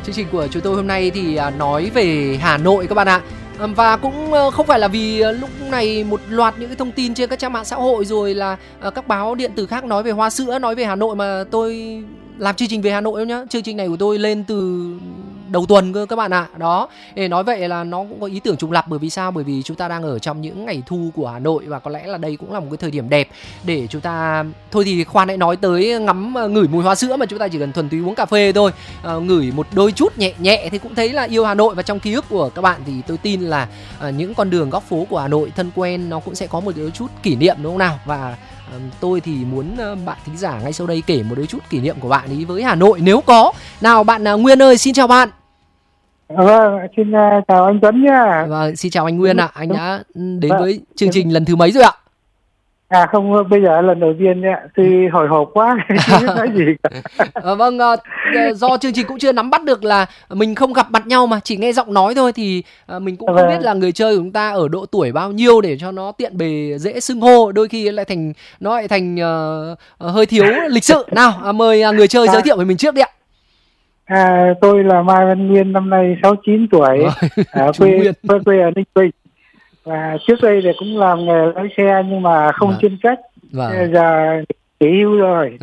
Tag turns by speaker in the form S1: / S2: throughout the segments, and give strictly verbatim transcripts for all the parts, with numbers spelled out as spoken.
S1: Chương trình của chúng tôi hôm nay thì nói về Hà Nội các bạn ạ. Và cũng không phải là vì lúc này một loạt những cái thông tin trên các trang mạng xã hội rồi là các báo điện tử khác nói về hoa sữa, nói về Hà Nội mà tôi làm chương trình về Hà Nội đâu nhá. Chương trình này của tôi lên từ đầu tuần cơ các bạn ạ. Đó, để nói vậy là nó cũng có ý tưởng trùng lặp. Bởi vì sao? Bởi vì chúng ta đang ở trong những ngày thu của Hà Nội và có lẽ là đây cũng là một cái thời điểm đẹp để chúng ta... Thôi thì khoan hãy nói tới ngắm ngửi mùi hoa sữa, mà chúng ta chỉ cần thuần túy uống cà phê thôi, à, ngửi một đôi chút nhẹ nhẹ thì cũng thấy là yêu Hà Nội. Và trong ký ức của các bạn thì tôi tin là à, những con đường góc phố của Hà Nội thân quen nó cũng sẽ có một đôi chút kỷ niệm đúng không nào? Và à, tôi thì muốn à, bạn thính giả ngay sau đây kể một đôi chút kỷ niệm của bạn ý với Hà Nội nếu có. Nào bạn à, Nguyên ơi, xin chào bạn.
S2: Vâng, xin uh, chào anh Tuấn nhá.
S1: Vâng, xin chào anh Nguyên ạ. À. Anh đã đến vâng. với chương trình lần thứ mấy rồi ạ?
S2: À không, bây giờ lần đầu tiên ạ, thì hồi hộp quá, không biết nói gì cả.
S1: À, vâng, uh, do chương trình cũng chưa nắm bắt được là mình không gặp mặt nhau mà chỉ nghe giọng nói thôi thì uh, mình cũng không vâng. biết là người chơi của chúng ta ở độ tuổi bao nhiêu để cho nó tiện bề dễ xưng hô, đôi khi lại thành nó lại thành uh, uh, hơi thiếu lịch sự. Nào, uh, mời uh, người chơi à. giới thiệu về mình trước đi ạ.
S2: À, tôi là Mai Văn Nguyên, năm nay sáu mươi chín tuổi, ở quê, quê quê ở Ninh Bình. Và trước đây thì cũng làm nghề lái xe nhưng mà không vâng. chuyên trách. Vâng. Giờ nghỉ hưu rồi.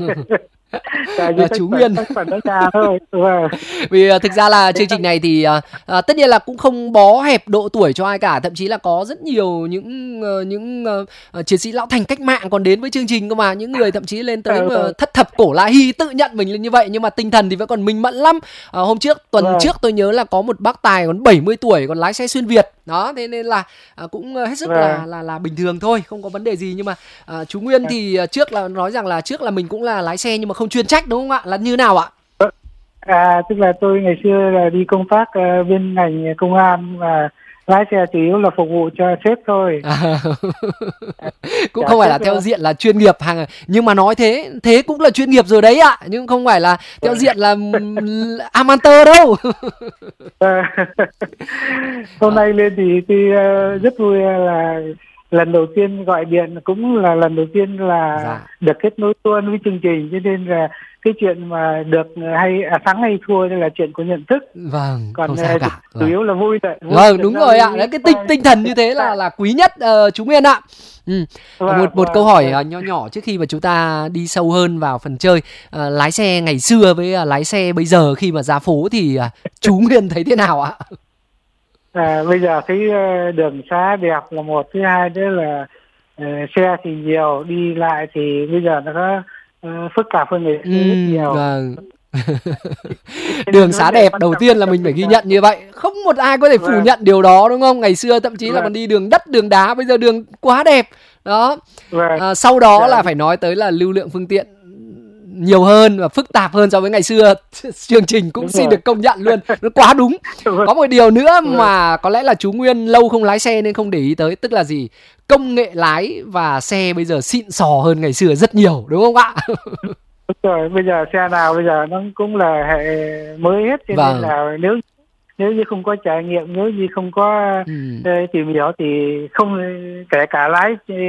S1: À, chú Nguyên.
S2: Thôi.
S1: Vì uh, thực ra là chương trình này thì uh, uh, tất nhiên là cũng không bó hẹp độ tuổi cho ai cả, thậm chí là có rất nhiều những uh, những uh, chiến sĩ lão thành cách mạng còn đến với chương trình cơ mà, những người thậm chí lên tới mà thất thập cổ La Hy tự nhận mình lên như vậy nhưng mà tinh thần thì vẫn còn minh mẫn lắm. Uh, hôm trước tuần vâng. trước tôi nhớ là có một bác tài còn bảy mươi tuổi còn lái xe xuyên Việt. Đó, thế nên là uh, cũng hết sức vâng. là là là bình thường thôi, không có vấn đề gì. Nhưng mà uh, chú Nguyên thì uh, trước là nói rằng là trước là mình cũng là lái xe nhưng mà không chuyên trách đúng không ạ? Là như nào ạ?
S2: À, tức là tôi ngày xưa là đi công tác uh, bên ngành công an và lái xe chủ yếu là phục vụ cho sếp thôi. À,
S1: cũng không phải là theo diện là chuyên nghiệp hàng, nhưng mà nói thế thế cũng là chuyên nghiệp rồi đấy ạ, nhưng không phải là theo diện là amateur đâu.
S2: Hôm nay lên thì tôi uh, rất vui là lần đầu tiên gọi điện, cũng là lần đầu tiên là dạ. được kết nối luôn với chương trình, cho nên là cái chuyện mà được hay à, thắng hay thua đây là chuyện của nhận thức.
S1: Vâng,
S2: còn
S1: không sao cả.
S2: Chủ vâng. yếu là vui thôi.
S1: Vâng, đúng rồi ạ. Đấy, cái tinh tinh thần như thế là là quý nhất uh, chú Nguyên ạ. Ừ. Vâng, một một vâng, câu hỏi vâng. uh, nho nhỏ trước khi mà chúng ta đi sâu hơn vào phần chơi. Uh, lái xe ngày xưa với uh, lái xe bây giờ khi mà ra phố thì uh, chú Nguyên thấy thế nào ạ?
S2: À, bây giờ thấy uh, đường xá đẹp là một, thứ hai nữa là uh, xe thì nhiều, đi lại thì bây giờ nó có uh, phức tạp hơn ngày xưa ừ, rất nhiều.
S1: Vâng. Đường xá đẹp đầu tiên là mình phải ghi nhận như vậy, không một ai có thể phủ vâng. nhận điều đó đúng không? Ngày xưa thậm chí vâng. là còn đi đường đất đường đá, bây giờ đường quá đẹp đó. Vâng. À, sau đó vâng. là phải nói tới là lưu lượng phương tiện nhiều hơn và phức tạp hơn so với ngày xưa. Chương trình cũng đúng xin rồi. Được công nhận luôn, nó quá đúng. Có một điều nữa mà có lẽ là chú Nguyên lâu không lái xe nên không để ý tới, tức là gì? Công nghệ lái và xe bây giờ xịn sò hơn ngày xưa rất nhiều, đúng không ạ?
S2: Đúng rồi, bây giờ xe nào bây giờ nó cũng là hệ mới hết, cho vâng. nên là nếu nếu như không có trải nghiệm, nếu như không có ừ. tìm hiểu thì không, kể cả lái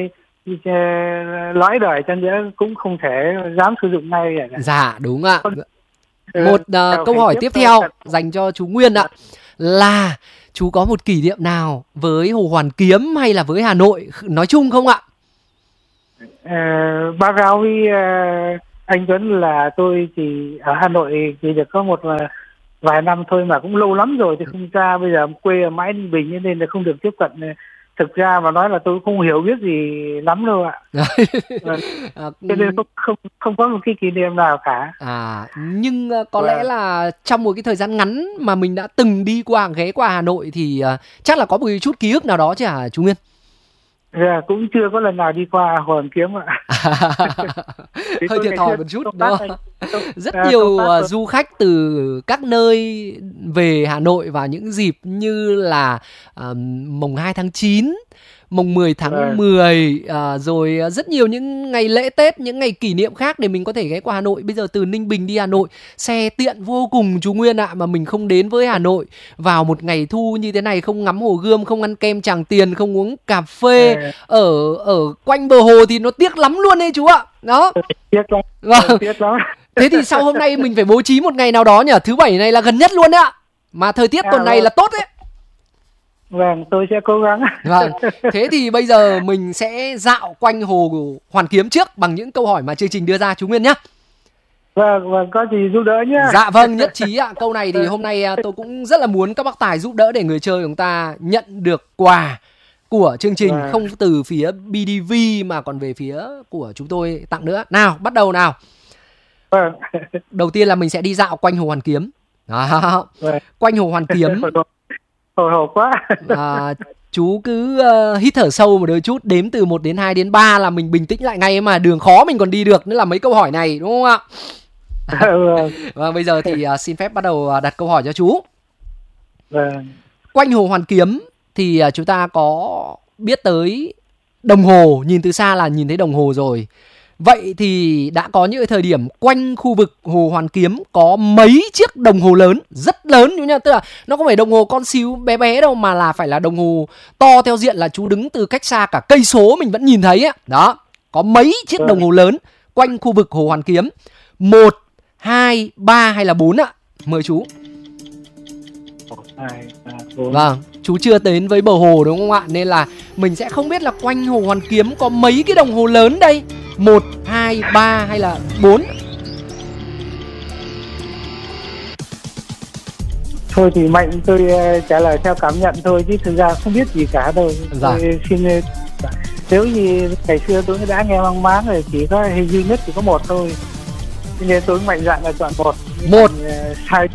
S2: lõi đời chân nữa cũng không thể dám sử dụng ngay.
S1: Dạ đúng ạ. Một uh, câu hỏi tiếp theo dành cho chú Nguyên ạ, là chú có một kỷ niệm nào với Hồ Hoàn Kiếm hay là với Hà Nội nói chung không ạ?
S2: À, báo cáo với uh, anh Tuấn là tôi thì ở Hà Nội chỉ được có một vài năm thôi mà cũng lâu lắm rồi thì không ra, bây giờ quê ở mãi Ninh Bình nên là không được tiếp cận. Thực ra mà nói là tôi không hiểu biết gì lắm đâu ạ. À, cho nên không, không không có một cái kỷ niệm nào cả.
S1: À, nhưng có wow. lẽ là trong một cái thời gian ngắn mà mình đã từng đi qua ghé qua Hà Nội thì uh, chắc là có một chút ký ức nào đó chứ hả chú Nguyên?
S2: Yeah, cũng chưa có lần nào đi qua Hồ Hoàn Kiếm ạ.
S1: Hơi thiệt thòi một chút đó. Rất à, nhiều uh, du khách từ các nơi về Hà Nội vào những dịp như là uh, mùng hai tháng chín, mùng mười tháng à. mười, à, rồi rất nhiều những ngày lễ Tết, những ngày kỷ niệm khác để mình có thể ghé qua Hà Nội. Bây giờ từ Ninh Bình đi Hà Nội xe tiện vô cùng chú Nguyên ạ, mà mình không đến với Hà Nội vào một ngày thu như thế này, không ngắm Hồ Gươm, không ăn kem Tràng Tiền, không uống cà phê à. ở ở quanh bờ hồ thì nó tiếc lắm luôn đấy chú ạ. Đó.
S2: Tiếc lắm.
S1: Vâng.
S2: Tiếc lắm.
S1: Thế thì sau hôm nay mình phải bố trí một ngày nào đó nhỉ? Thứ bảy này là gần nhất luôn đấy ạ. Mà thời tiết
S2: À,
S1: tuần này
S2: vâng.
S1: là tốt đấy.
S2: Vâng, tôi sẽ cố gắng.
S1: Vâng. Thế thì bây giờ mình sẽ dạo quanh Hồ Hoàn Kiếm trước bằng những câu hỏi mà chương trình đưa ra chú Nguyên nhé.
S2: Vâng, vâng, có gì giúp đỡ nhé.
S1: Dạ vâng, nhất trí ạ. Câu này thì hôm nay tôi cũng rất là muốn các bác tài giúp đỡ để người chơi của chúng ta nhận được quà của chương trình,
S2: Vâng.
S1: không từ phía bê đê vê mà còn về phía của chúng tôi tặng nữa. Nào, bắt đầu nào.
S2: Vâng.
S1: Đầu tiên là mình sẽ đi dạo quanh Hồ Hoàn Kiếm. Đó.
S2: Vâng.
S1: Quanh Hồ Hoàn Kiếm.
S2: Hồi hộp quá.
S1: À, chú cứ uh, hít thở sâu một đôi chút, đếm từ một đến hai đến ba là mình bình tĩnh lại ngay, mà đường khó mình còn đi được nữa là mấy câu hỏi này, đúng không ạ?
S2: Vâng.
S1: Và bây giờ thì uh, xin phép bắt đầu uh, đặt câu hỏi cho chú.
S2: Vâng.
S1: Quanh Hồ Hoàn Kiếm thì uh, chúng ta có biết tới đồng hồ, nhìn từ xa là nhìn thấy đồng hồ rồi. Vậy thì đã có những thời điểm quanh khu vực Hồ Hoàn Kiếm có mấy chiếc đồng hồ lớn, rất lớn nhá, tức là nó không phải đồng hồ con xíu bé bé đâu, mà là phải là đồng hồ to theo diện là chú đứng từ cách xa cả cây số mình vẫn nhìn thấy ấy. Đó, có mấy chiếc đồng hồ lớn quanh khu vực Hồ Hoàn Kiếm? Một, hai, ba hay là bốn ạ? Mời chú.
S2: Hai, ba, bốn.
S1: Vâng, chú chưa đến với bờ hồ đúng không ạ? Nên là mình sẽ không biết là quanh Hồ Hoàn Kiếm có mấy cái đồng hồ lớn đây. Một, hai, ba hay là bốn?
S2: Thôi thì Mạnh tôi uh, trả lời theo cảm nhận thôi, chứ thực ra không biết gì cả đâu.
S1: Dạ.
S2: Tôi xin uh, nếu như ngày xưa tôi đã nghe mang máng rồi, chỉ có hình duy nhất chỉ có một thôi, nên tôi mạnh dạn là chọn một.
S1: Một.
S2: Uh, sai.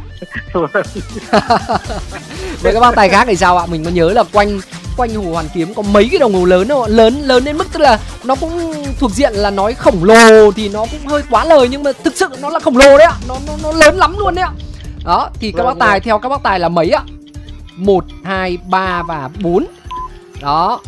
S1: Với các bác tài khác thì sao ạ? Mình có nhớ là quanh quanh Hồ Hoàn Kiếm có mấy cái đồng hồ lớn không ạ? Lớn lớn đến mức tức là nó cũng thuộc diện là nói khổng lồ thì nó cũng hơi quá lời, nhưng mà thực sự nó là khổng lồ đấy ạ. Nó nó nó lớn lắm luôn đấy ạ. Đó, thì các bác tài theo các bác tài là mấy ạ? Một, hai, ba và bốn. Đó.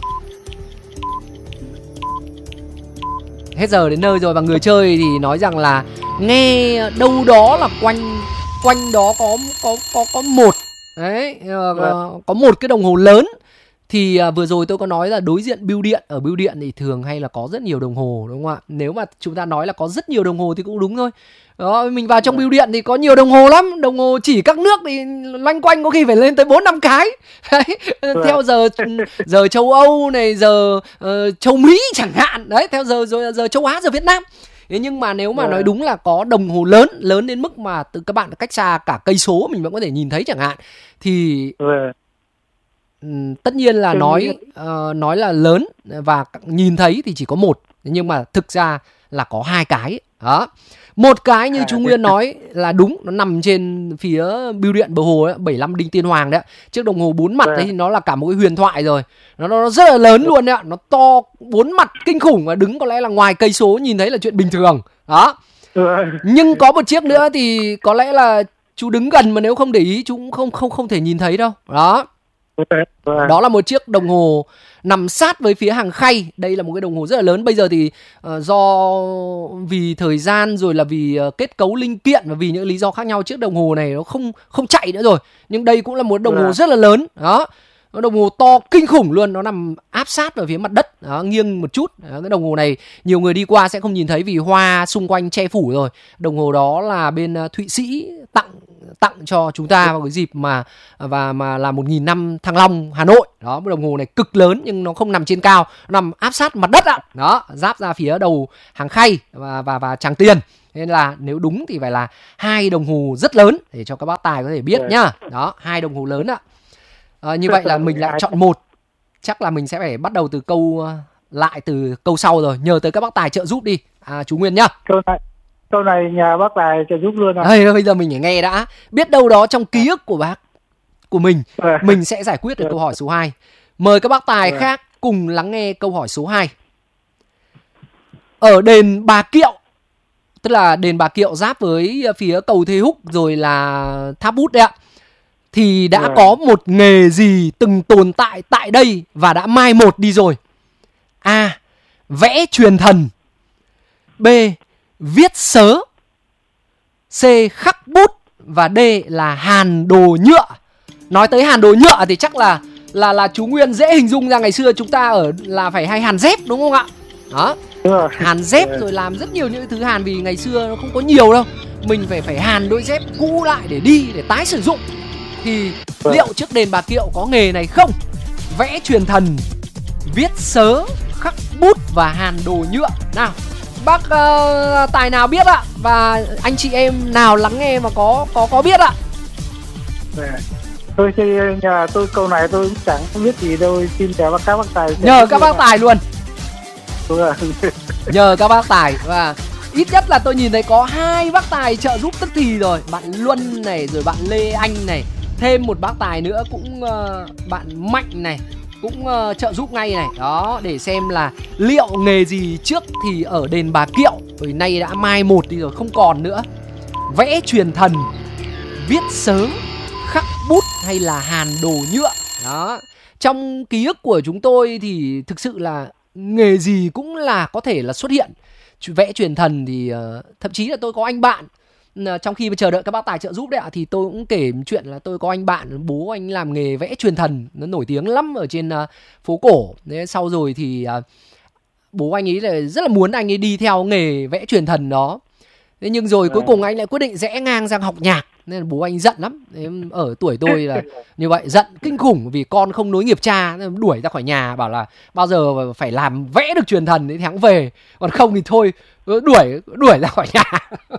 S1: Hết giờ đến nơi rồi, và người chơi thì nói rằng là nghe đâu đó là quanh quanh đó có có có có một đấy, uh, có một cái đồng hồ lớn. Thì uh, vừa rồi tôi có nói là đối diện bưu điện, ở bưu điện thì thường hay là có rất nhiều đồng hồ, đúng không ạ? Nếu mà chúng ta nói là có rất nhiều đồng hồ thì cũng đúng thôi. Đó, mình vào trong bưu điện thì có nhiều đồng hồ lắm, đồng hồ chỉ các nước thì loanh quanh có khi phải lên tới bốn năm cái. Đấy, theo giờ giờ châu Âu này, giờ uh, châu Mỹ chẳng hạn, đấy, theo giờ rồi giờ châu Á, giờ Việt Nam. Thế nhưng mà nếu mà nói đúng là có đồng hồ lớn, lớn đến mức mà từ các bạn cách xa cả cây số mình vẫn có thể nhìn thấy chẳng hạn, thì um, tất nhiên là nói uh, nói là lớn và nhìn thấy thì chỉ có một, nhưng mà thực ra là có hai cái. Đó, một cái như chú Nguyên nói là đúng, nó nằm trên phía bưu điện bờ hồ ấy, bảy mươi lăm Đinh Tiên Hoàng đấy. Chiếc đồng hồ bốn mặt đấy thì nó là cả một cái huyền thoại rồi. Nó, nó rất là lớn luôn đấy ạ. Nó to bốn mặt kinh khủng, và đứng có lẽ là ngoài cây số nhìn thấy là chuyện bình thường. Đó. Nhưng có một chiếc nữa thì có lẽ là chú đứng gần mà nếu không để ý chú cũng không không không thể nhìn thấy đâu. Đó. Đó là một chiếc đồng hồ nằm sát với phía hàng khay. Đây là một cái đồng hồ rất là lớn. Bây giờ thì uh, do vì thời gian rồi là vì uh, kết cấu linh kiện và vì những lý do khác nhau, chiếc đồng hồ này nó không không chạy nữa rồi. Nhưng đây cũng là một đồng hồ rất là lớn. Đó, nó đồng hồ to kinh khủng luôn, nó nằm áp sát vào phía mặt đất. Đó, nghiêng một chút. Đó, cái đồng hồ này nhiều người đi qua sẽ không nhìn thấy vì hoa xung quanh che phủ rồi. Đồng hồ đó là bên uh, Thụy Sĩ tặng tặng cho chúng ta vào cái dịp mà và mà là một nghìn năm Thăng Long Hà Nội. Đó, một đồng hồ này cực lớn nhưng nó không nằm trên cao, nó nằm áp sát mặt đất ạ. Đó, giáp ra phía đầu hàng khay và và và Tràng Tiền. Nên là nếu đúng thì phải là hai đồng hồ rất lớn để cho các bác tài có thể biết nhá. Đó, hai đồng hồ lớn ạ. À, như vậy là mình lại chọn một. Chắc là mình sẽ phải bắt đầu từ câu lại từ câu sau rồi. Nhờ tới các bác tài trợ giúp đi. À, chú Nguyên nhá.
S2: Câu này Câu này nhà bác tài trợ giúp luôn à?
S1: Đây, bây giờ mình phải nghe đã. Biết đâu đó trong ký ức của bác, của mình, mình sẽ giải quyết được câu hỏi số hai. Mời các bác tài khác cùng lắng nghe câu hỏi số hai. Ở đền Bà Kiệu, tức là đền Bà Kiệu giáp với phía cầu Thê Húc rồi là Tháp Bút đấy ạ, thì đã có một nghề gì từng tồn tại tại đây và đã mai một đi rồi? A. Vẽ truyền thần. B. Viết sớ. C. Khắc bút. Và D là hàn đồ nhựa. Nói tới hàn đồ nhựa thì chắc là là là chú Nguyên dễ hình dung ra ngày xưa chúng ta ở là phải hay hàn dép, đúng không ạ? Đó, hàn dép rồi làm rất nhiều những thứ hàn, vì ngày xưa nó không có nhiều đâu. mình phải phải hàn đôi dép cũ lại để đi, để tái sử dụng. Thì liệu trước đền Bà Kiệu có nghề này không? Vẽ truyền thần, viết sớ, khắc bút và hàn đồ nhựa. Nào, bác uh, Tài nào biết ạ? Và anh chị em nào lắng nghe mà có có có biết ạ?
S2: Tôi nhờ tôi câu này tôi cũng chẳng biết gì đâu. Xin chào các bác Tài.
S1: Nhờ các bác Tài luôn. Nhờ các bác Tài. Và ít nhất là tôi nhìn thấy có hai bác Tài trợ giúp tức thì rồi. Bạn Luân này, rồi bạn Lê Anh này. Thêm một bác Tài nữa cũng uh, bạn Mạnh này cũng uh, trợ giúp ngay này. Đó, để xem là liệu nghề gì trước thì ở đền Bà Kiệu, bởi nay đã mai một đi rồi, không còn nữa. Vẽ truyền thần, viết sớ, khắc bút hay là hàn đồ nhựa. Đó, trong ký ức của chúng tôi thì thực sự là nghề gì cũng là có thể là xuất hiện. Vẽ truyền thần thì uh, thậm chí là tôi có anh bạn, trong khi mà chờ đợi các bác Tài trợ giúp đấy ạ, thì tôi cũng kể chuyện là tôi có anh bạn, bố anh làm nghề vẽ truyền thần, nó nổi tiếng lắm ở trên uh, phố cổ. Thế sau rồi thì uh, bố anh ấy là rất là muốn anh ấy đi theo nghề vẽ truyền thần đó. Thế nhưng rồi cuối cùng anh lại quyết định rẽ ngang sang học nhạc, nên là bố anh giận lắm. Thế ở tuổi tôi là như vậy, giận kinh khủng vì con không nối nghiệp cha, đuổi ra khỏi nhà, bảo là bao giờ phải làm vẽ được truyền thần thì hắn về, còn không thì thôi, đuổi đuổi ra khỏi nhà.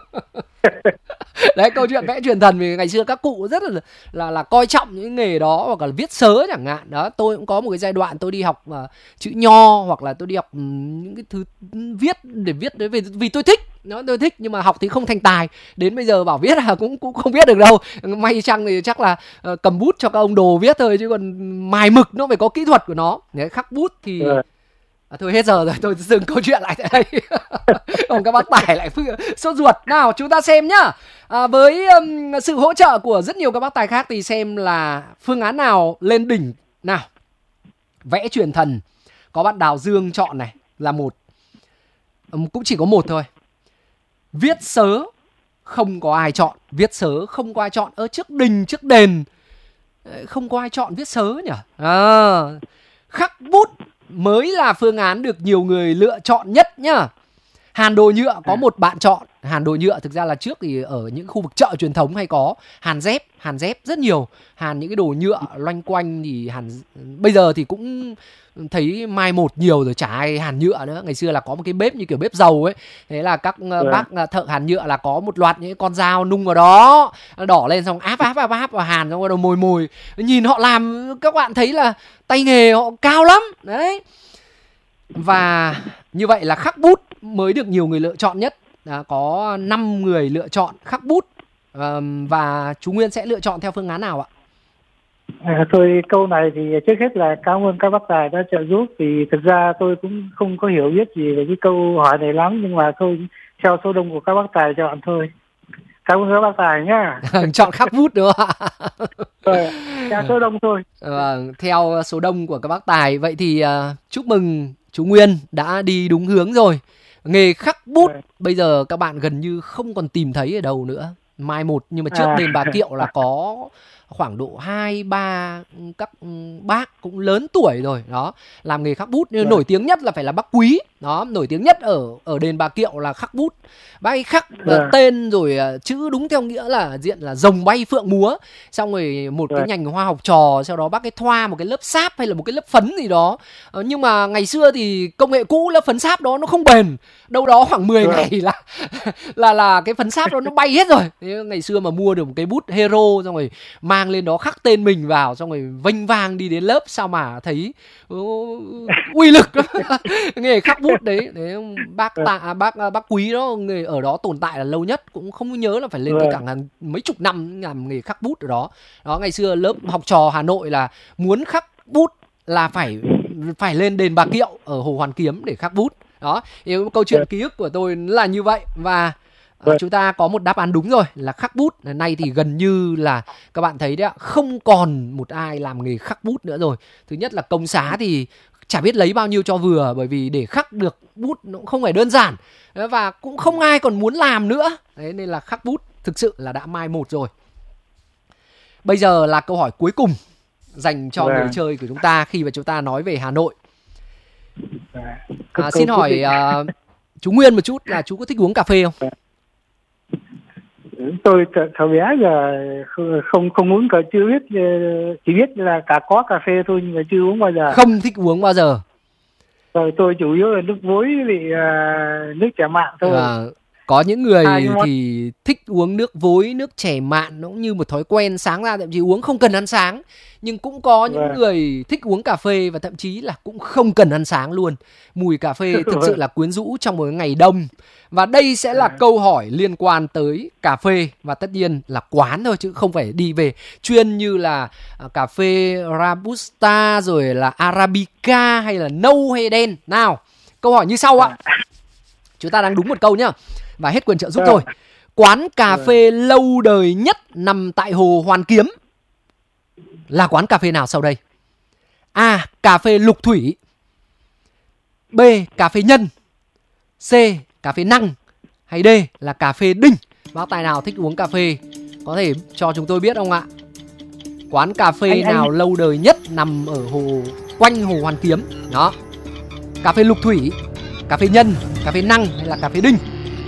S1: Đấy, câu chuyện vẽ truyền thần vì ngày xưa các cụ rất là là là coi trọng những nghề đó, hoặc là viết sớ chẳng hạn. Đó, tôi cũng có một cái giai đoạn tôi đi học uh, chữ nho, hoặc là tôi đi học um, những cái thứ viết để viết đấy vì, vì tôi thích. Nó tôi thích nhưng mà học thì không thành tài. Đến bây giờ bảo viết là cũng cũng không viết được đâu. May chăng thì chắc là uh, cầm bút cho các ông đồ viết thôi, chứ còn mài mực nó phải có kỹ thuật của nó. Đấy, khắc bút thì à, thôi hết giờ rồi, tôi dừng câu chuyện lại tại đây. Còn các bác Tài lại sốt ruột. Nào chúng ta xem nhá. À, với um, sự hỗ trợ của rất nhiều các bác Tài khác thì xem là phương án nào lên đỉnh. Nào, vẽ truyền thần có bạn Đào Dương chọn này là một, um, cũng chỉ có một thôi. Viết sớ không có ai chọn. Viết sớ không có ai chọn. Ở trước đình trước đền không có ai chọn viết sớ nhỉ. À, khắc bút mới là phương án được nhiều người lựa chọn nhất nhá. Hàn đồ nhựa có một bạn chọn. Hàn đồ nhựa thực ra là trước thì ở những khu vực chợ truyền thống hay có. Hàn dép, hàn dép rất nhiều. Hàn những cái đồ nhựa loanh quanh thì hàn. Bây giờ thì cũng thấy mai một nhiều rồi, chả ai hàn nhựa nữa. Ngày xưa là có một cái bếp như kiểu bếp dầu ấy. Thế là các ừ. bác thợ hàn nhựa là có một loạt những con dao nung vào đó, đỏ lên xong áp áp áp áp và hàn xong bắt đầu mồi mồi. Nhìn họ làm các bạn thấy là tay nghề họ cao lắm. Đấy. Và như vậy là khắc bút mới được nhiều người lựa chọn nhất. Đã có năm người lựa chọn khắc bút. à, Và chú Nguyên sẽ lựa chọn theo phương án nào ạ?
S2: À, thôi câu này thì trước hết là cảm ơn các bác Tài đã trợ giúp. Vì thực ra tôi cũng không có hiểu biết gì về cái câu hỏi này lắm, nhưng mà tôi theo số đông của các bác Tài chọn thôi. Cảm ơn các bác Tài nhá.
S1: Chọn khắc bút đúng không ạ?
S2: Rồi, theo số đông thôi.
S1: Vâng, theo số đông của các bác Tài. Vậy thì uh, chúc mừng chú Nguyên đã đi đúng hướng rồi. Nghề khắc bút rồi. Bây giờ các bạn gần như không còn tìm thấy ở đâu nữa. Mai một, nhưng mà trước à. đền Bà Kiệu là có khoảng độ hai ba các bác cũng lớn tuổi rồi đó làm nghề khắc bút. Nhưng nổi tiếng nhất là phải là bác Quý đó, nổi tiếng nhất ở ở đền Bà Kiệu là khắc bút. Bác ấy khắc uh, tên rồi uh, chữ đúng theo nghĩa là diện là rồng bay phượng múa, xong rồi một cái nhành hoa học trò, sau đó bác ấy thoa một cái lớp sáp hay là một cái lớp phấn gì đó. uh, nhưng mà ngày xưa thì công nghệ cũ, lớp phấn sáp đó nó không bền, đâu đó khoảng mười ngày là là là cái phấn sáp đó nó bay hết rồi. Thế ngày xưa mà mua được một cái bút hero xong rồi mang lên đó khắc tên mình vào, xong rồi vênh vang đi đến lớp, sao mà thấy uh, uy lực. Nghề khắc bút đấy, đấy bác tạ bác bác Quý đó, nghề ở đó tồn tại là lâu nhất, cũng không nhớ là phải lên tới cả hàng mấy chục năm làm nghề khắc bút ở đó. Đó, ngày xưa lớp học trò Hà Nội là muốn khắc bút là phải phải lên đền Bà Kiệu ở Hồ Hoàn Kiếm để khắc bút. Đó, thì câu chuyện ký ức của tôi là như vậy. Và uh, chúng ta có một đáp án đúng rồi là khắc bút. Nay thì gần như là các bạn thấy đấy ạ, không còn một ai làm nghề khắc bút nữa rồi. Thứ nhất là công giá thì chả biết lấy bao nhiêu cho vừa, bởi vì để khắc được bút nó cũng không phải đơn giản. Và cũng không ai còn muốn làm nữa. Đấy, nên là khắc bút thực sự là đã mai một rồi. Bây giờ là câu hỏi cuối cùng dành cho người chơi của chúng ta khi mà chúng ta nói về Hà Nội. À, xin hỏi uh, chú Nguyên một chút là chú có thích uống cà phê không?
S2: Tôi thời bé giờ không không, không uống, cả chưa biết, chỉ biết là cả có cà phê thôi nhưng mà chưa uống bao giờ.
S1: Không thích uống bao giờ.
S2: Rồi tôi chủ yếu là nước muối với uh, nước chè mạn thôi.
S1: À, có những người
S2: à,
S1: thì thích uống nước vối, nước chè mạn, nó cũng như một thói quen, sáng ra thậm chí uống không cần ăn sáng. Nhưng cũng có những
S2: vâng.
S1: người thích uống cà phê và thậm chí là cũng không cần ăn sáng luôn. Mùi cà phê thực sự là quyến rũ trong một ngày đông. Và đây sẽ là câu hỏi liên quan tới cà phê, và tất nhiên là quán thôi chứ không phải đi về chuyên như là cà phê Robusta rồi là Arabica hay là nâu hay đen. Nào, câu hỏi như sau ạ. Chúng ta đang đúng một câu nhá, và hết quyền trợ giúp rồi. Quán cà phê lâu đời nhất nằm tại Hồ Hoàn Kiếm là quán cà phê nào sau đây? A. Cà phê Lục Thủy. B. Cà phê Nhân. C. Cà phê Năng. Hay D là cà phê Đinh. Bác tài nào thích uống cà phê có thể cho chúng tôi biết không ạ? Quán cà phê anh, nào anh... lâu đời nhất nằm ở hồ quanh Hồ Hoàn Kiếm? Đó. Cà phê Lục Thủy, cà phê Nhân, cà phê Năng hay là cà phê Đinh?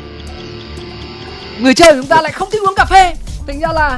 S1: Người chơi của chúng ta lại không thích uống cà phê, thành ra là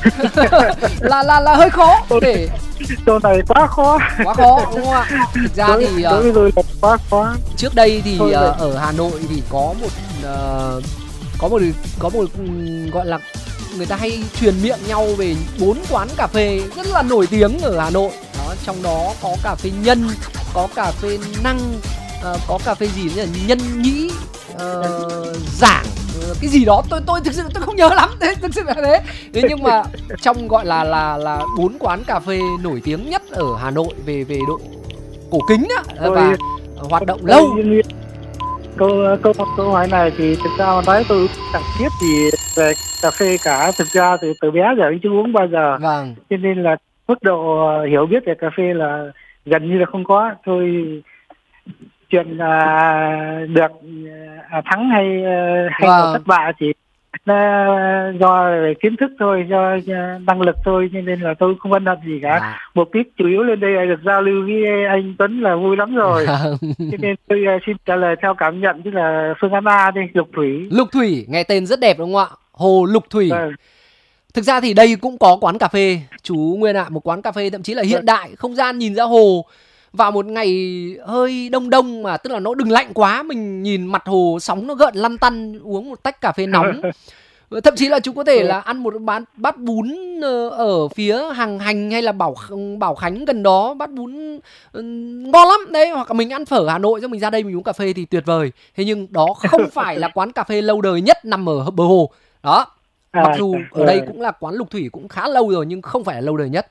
S1: là là là hơi khó để.
S2: Câu này quá khó.
S1: Quá khó đúng không ạ? Thực ra
S2: đối,
S1: thì
S2: đối với tôi là quá khó.
S1: Trước đây thì
S2: Thôi
S1: uh, ở Hà Nội thì có một uh, có một có một um, gọi là người ta hay truyền miệng nhau về bốn quán cà phê rất là nổi tiếng ở Hà Nội. Đó, trong đó có cà phê Nhân, có cà phê Năng, uh, có cà phê gì nhỉ? Nhân Nhĩ, uh, Giảng, uh, cái gì đó tôi tôi thực sự tôi không nhớ lắm, thế thực sự là thế. Thế nhưng mà trong gọi là là là bốn quán cà phê nổi tiếng nhất ở Hà Nội về về độ cổ kính đó, tôi, và hoạt động tôi, lâu.
S2: Câu câu câu hỏi này thì thực ra mà nói tôi chẳng biết gì về cà phê cả. Thực ra từ từ bé giờ chưa uống bao giờ.
S1: Vâng.
S2: Cho nên là mức độ hiểu biết về cà phê là gần như là không có. Tôi chuyện à, được à, thắng hay hay vâng. thất bại chỉ do kiến thức thôi, do năng lực thôi, cho nên là tôi không quan tâm gì cả. À. Mục đích chủ yếu lên đây là được giao lưu với anh Tuấn là vui lắm rồi. Cho nên tôi xin trả lời theo cảm nhận, tức là phương án A đi, Lục Thủy.
S1: Lục Thủy nghe tên rất đẹp đúng không ạ? Hồ Lục Thủy.
S2: Vâng.
S1: Thực ra thì đây cũng có quán cà phê, chú Nguyên ạ, à, một quán cà phê thậm chí là hiện đại, không gian nhìn ra hồ. Vào một ngày hơi đông đông mà tức là nó đừng lạnh quá, mình nhìn mặt hồ sóng nó gợn lăn tăn, uống một tách cà phê nóng. Thậm chí là chúng có thể là ăn một bát, bát bún ở phía Hàng Hành hay là Bảo Bảo Khánh gần đó, bát bún ngon lắm đấy. Hoặc là mình ăn phở Hà Nội xong mình ra đây mình uống cà phê thì tuyệt vời. Thế nhưng đó không phải là quán cà phê lâu đời nhất nằm ở bờ hồ. Đó. Mặc dù ở đây cũng là quán Lục Thủy cũng khá lâu rồi nhưng không phải là lâu đời nhất.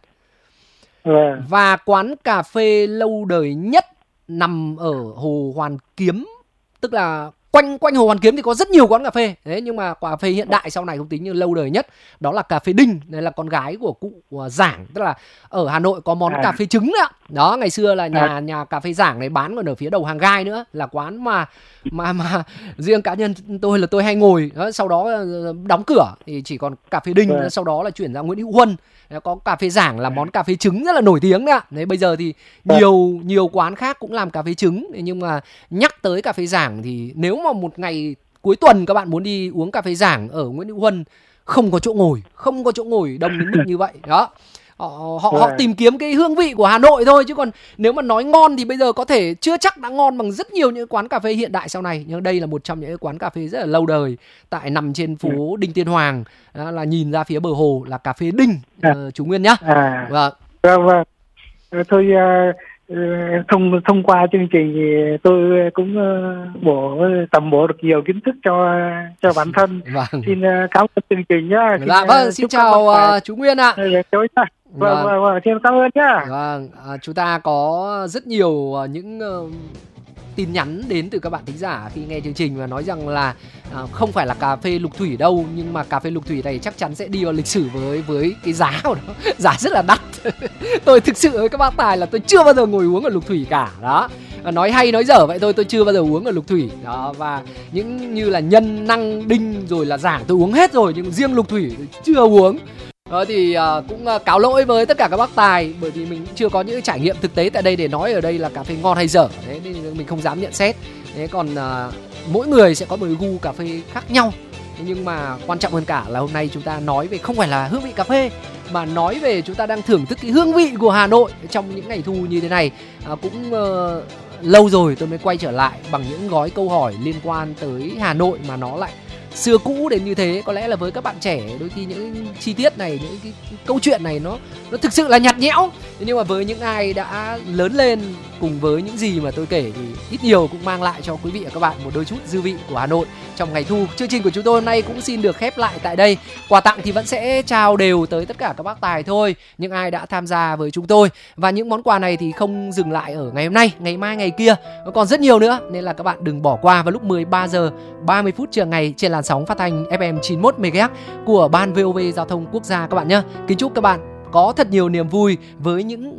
S1: Và quán cà phê lâu đời nhất nằm ở Hồ Hoàn Kiếm, tức là quanh quanh Hồ Hoàn Kiếm thì có rất nhiều quán cà phê. Đấy, nhưng mà cà phê hiện đại sau này không tính như lâu đời nhất, đó là cà phê Đinh. Đây là con gái của cụ Giảng, tức là ở Hà Nội có món à. cà phê trứng đó. Đó, ngày xưa là nhà à. nhà cà phê Giảng này bán còn ở phía đầu hàng gai nữa, là quán mà mà mà riêng cá nhân tôi là tôi hay ngồi. Đó, sau đó đóng cửa thì chỉ còn cà phê Đinh, à. sau đó là chuyển ra Nguyễn Hữu Huân. Có cà phê Giảng là món cà phê trứng rất là nổi tiếng đấy ạ. Đấy, bây giờ thì nhiều nhiều quán khác cũng làm cà phê trứng. Nhưng mà nhắc tới cà phê Giảng thì nếu mà một ngày cuối tuần các bạn muốn đi uống cà phê Giảng ở Nguyễn Hữu Huân, không có chỗ ngồi, không có chỗ ngồi đông đến mức như vậy. Đó. Họ, họ, họ tìm kiếm cái hương vị của Hà Nội thôi, chứ còn nếu mà nói ngon thì bây giờ có thể chưa chắc đã ngon bằng rất nhiều những quán cà phê hiện đại sau này. Nhưng đây là một trong những quán cà phê rất là lâu đời, tại nằm trên phố Đinh Tiên Hoàng, đó là nhìn ra phía bờ hồ, là cà phê Đinh. À. Uh, chú Nguyên nhá.
S2: À. Vâng. Vâng, vâng. Thôi uh, thông thông qua chương trình thì tôi cũng uh, bổ tầm bổ được nhiều kiến thức cho cho bản thân. Vâng. Xin uh, cảm ơn chương trình nhá. Xin,
S1: dạ, vâng, xin chào uh, chú Nguyên ạ.
S2: Vâng, vâng, vâng, vâng, xin cảm ơn nhá.
S1: Vâng, à, chúng ta có rất nhiều uh, những uh, tin nhắn đến từ các bạn thính giả khi nghe chương trình và nói rằng là à, không phải là cà phê Lục Thủy đâu, nhưng mà cà phê Lục Thủy này chắc chắn sẽ đi vào lịch sử với với cái giá của nó, giá rất là đắt. Tôi thực sự với các bác tài là tôi chưa bao giờ ngồi uống ở Lục Thủy cả. Đó, và nói hay nói dở vậy thôi, tôi chưa bao giờ uống ở Lục Thủy. Đó, và những như là Nhân, Năng, Đinh rồi là Giảng tôi uống hết rồi, nhưng riêng Lục Thủy tôi chưa uống. Đó thì uh, cũng uh, cáo lỗi với tất cả các bác tài, bởi vì mình chưa có những trải nghiệm thực tế tại đây để nói ở đây là cà phê ngon hay dở. Đấy, nên mình không dám nhận xét. Thế còn uh, mỗi người sẽ có một gu cà phê khác nhau. Nhưng mà quan trọng hơn cả là hôm nay chúng ta nói về không phải là hương vị cà phê, mà nói về chúng ta đang thưởng thức cái hương vị của Hà Nội trong những ngày thu như thế này. À, cũng uh, lâu rồi tôi mới quay trở lại bằng những gói câu hỏi liên quan tới Hà Nội mà nó lại xưa cũ đến như thế. Có lẽ là với các bạn trẻ đôi khi những chi tiết này, những cái, cái câu chuyện này nó nó thực sự là nhạt nhẽo. Nhưng mà với những ai đã lớn lên cùng với những gì mà tôi kể thì ít nhiều cũng mang lại cho quý vị và các bạn một đôi chút dư vị của Hà Nội trong ngày thu. Chương trình của chúng tôi hôm nay cũng xin được khép lại tại đây. Quà tặng thì vẫn sẽ trao đều tới tất cả các bác tài thôi, những ai đã tham gia với chúng tôi. Và những món quà này thì không dừng lại ở ngày hôm nay, ngày mai, ngày kia, nó còn rất nhiều nữa, nên là các bạn đừng bỏ qua vào lúc mười ba giờ ba mươi phút trưa ngày trên làn sóng phát thanh ép em chín mươi mốt mê ga héc của Ban vê o vê Giao thông Quốc gia các bạn nhé. Kính chúc các bạn có thật nhiều niềm vui với những